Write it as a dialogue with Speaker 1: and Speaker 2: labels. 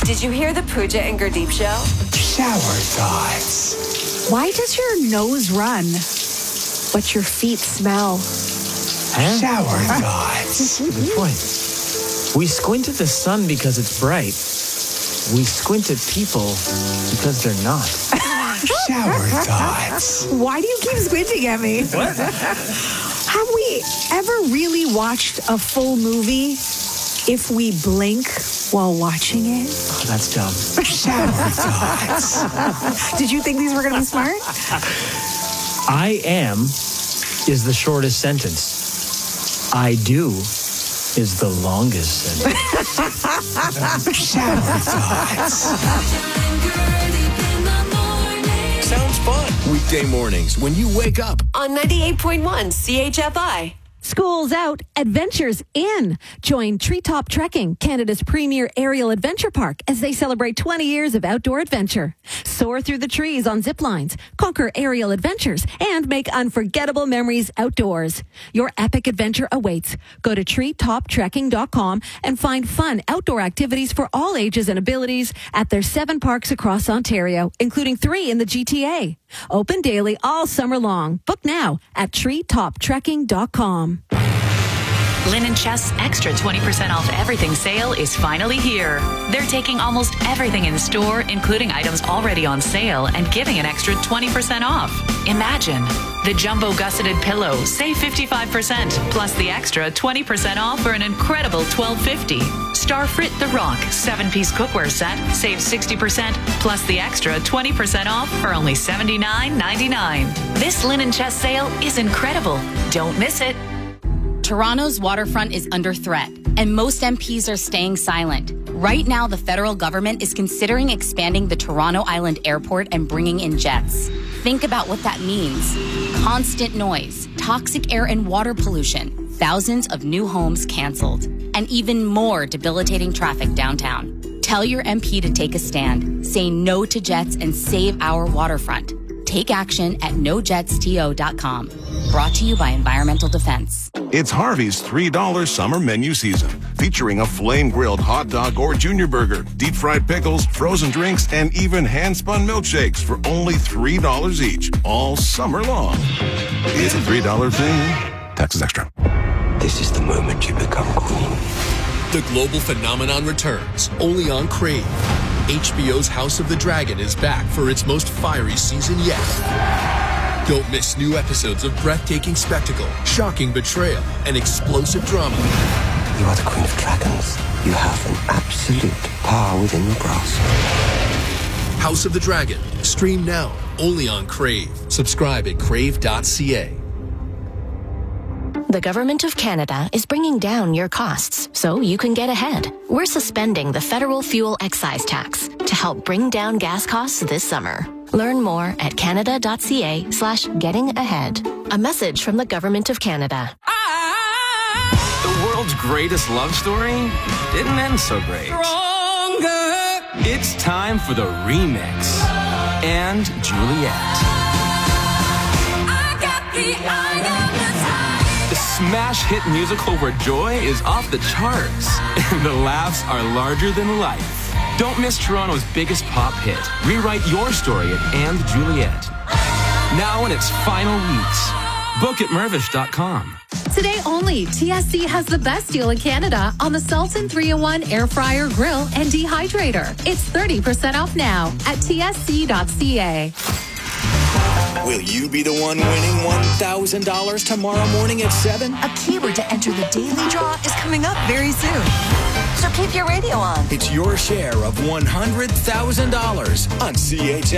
Speaker 1: Did you hear the Pooja and Gurdeep show?
Speaker 2: Shower thoughts.
Speaker 3: Why does your nose run, but your feet smell?
Speaker 2: Shower thoughts.
Speaker 4: Good point. We squint at the sun because it's bright. We squint at people because they're not.
Speaker 2: Shower thoughts.
Speaker 3: Why do you keep squinting at me?
Speaker 4: What?
Speaker 3: Have we ever really watched a full movie if we blink while watching it?
Speaker 4: Oh, that's dumb.
Speaker 2: Shower thoughts.
Speaker 3: Did you think these were going to be smart?
Speaker 4: I am is the shortest sentence. I do is the longest sentence.
Speaker 2: Shower thoughts.
Speaker 5: Sounds fun. Weekday mornings when you wake up.
Speaker 1: On 98.1 CHFI.
Speaker 6: School's out, adventures in. Join Treetop Trekking, Canada's premier aerial adventure park, as they celebrate 20 years of outdoor adventure. Soar through the trees on zip lines, conquer aerial adventures, and make unforgettable memories outdoors. Your epic adventure awaits. Go to treetoptrekking.com and find fun outdoor activities for all ages and abilities at their 7 parks across Ontario, including 3 in the GTA. Open daily all summer long. Book now at treetoptrekking.com.
Speaker 7: Linen Chest's extra 20% off everything sale is finally here. They're taking almost everything in store, including items already on sale, and giving an extra 20% off. Imagine the jumbo gusseted pillow, save 55%, plus the extra 20% off for an incredible $12.50. Starfrit The Rock 7-piece cookware set, save 60%, plus the extra 20% off for only $79.99. This Linen Chest sale is incredible. Don't miss it.
Speaker 8: Toronto's waterfront is under threat, and most MPs are staying silent. Right now, the federal government is considering expanding the Toronto Island Airport and bringing in jets. Think about what that means. Constant noise, toxic air and water pollution, thousands of new homes canceled, and even more debilitating traffic downtown. Tell your MP to take a stand, say no to jets, and save our waterfront. Take action at nojetsto.com. Brought to you by Environmental Defense.
Speaker 9: It's Harvey's $3 summer menu season, featuring a flame-grilled hot dog or junior burger, deep-fried pickles, frozen drinks, and even hand-spun milkshakes for only $3 each, all summer long. It's a $3 thing. Taxes extra.
Speaker 2: This is the moment you become queen.
Speaker 5: The global phenomenon returns, only on Crave. HBO's House of the Dragon is back for its most fiery season yet. Don't miss new episodes of breathtaking spectacle, shocking betrayal, and explosive drama.
Speaker 2: You are the queen of dragons. You have an absolute power within your grasp.
Speaker 5: House of the Dragon. Stream now, only on Crave. Subscribe at crave.ca.
Speaker 10: The Government of Canada is bringing down your costs so you can get ahead. We're suspending the federal fuel excise tax to help bring down gas costs this summer. Learn more at canada.ca/getting-ahead. A message from the Government of Canada.
Speaker 11: The world's greatest love story didn't end so great.
Speaker 12: Stronger.
Speaker 11: It's time for the remix. And Juliet.
Speaker 12: I got the eye of the
Speaker 11: The smash hit musical where joy is off the charts and the laughs are larger than life. Don't miss Toronto's biggest pop hit. Rewrite your story at And Juliet. Now in its final weeks. Book at Mirvish.com.
Speaker 13: Today only, TSC has the best deal in Canada on the Sultan 3-in-1 Air Fryer Grill and Dehydrator. It's 30% off now at tsc.ca.
Speaker 5: Will you be the one winning $1,000 tomorrow morning at 7?
Speaker 14: A keyword to enter the daily draw is coming up very soon. So keep your radio on.
Speaker 5: It's your share of $100,000 on CHS.